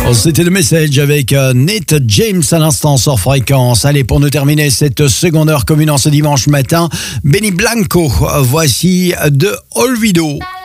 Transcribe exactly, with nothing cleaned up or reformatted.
C'était le message avec euh, Nate James à l'instant sur Fréquence. Allez, pour nous terminer cette seconde heure commune en ce dimanche matin, Benny Blanco, voici de Olvido.